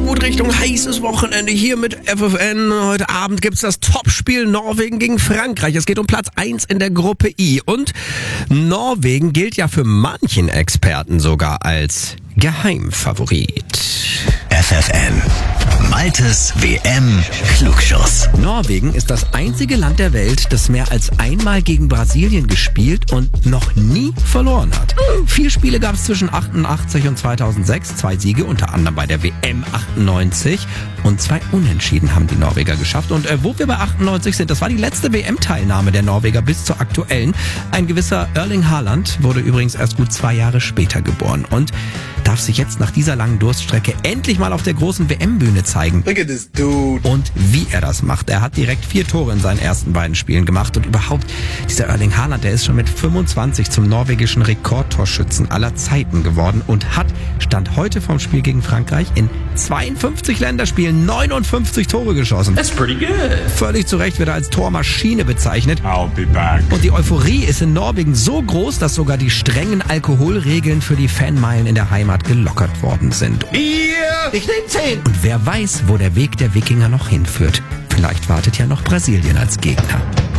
gut Richtung heißes Wochenende hier mit FFN. Heute Abend gibt's das Topspiel Norwegen gegen Frankreich. Es geht um Platz 1 in der Gruppe I. Und Norwegen gilt ja für manchen Experten sogar als Geheimfavorit. FFN. Maltes WM-Klugschuss. Norwegen ist das einzige Land der Welt, das mehr als einmal gegen Brasilien gespielt und noch nie verloren hat. 4 Spiele gab es zwischen 88 und 2006, 2 Siege, unter anderem bei der WM 98 und 2 Unentschieden haben die Norweger geschafft. Und wo wir bei 98 sind, das war die letzte WM-Teilnahme der Norweger bis zur aktuellen. Ein gewisser Erling Haaland wurde übrigens erst gut 2 Jahre später geboren und darf sich jetzt nach dieser langen Durststrecke endlich mal auf der großen WM-Bühne zeigen. Look at this dude. Und wie er das macht. Er hat direkt 4 Tore in seinen ersten beiden Spielen gemacht und überhaupt, dieser Erling Haaland, der ist schon mit 25 zum norwegischen Rekordtorschützen aller Zeiten geworden und hat, Stand heute vom Spiel gegen Frankreich, in 52 Länderspielen 59 Tore geschossen. That's pretty good. Völlig zu Recht wird er als Tormaschine bezeichnet. I'll be back. Und die Euphorie ist in Norwegen so groß, dass sogar die strengen Alkoholregeln für die Fanmeilen in der Heimat gelockert worden sind. Ich nehme 10. Und wer weiß, wo der Weg der Wikinger noch hinführt. Vielleicht wartet ja noch Brasilien als Gegner.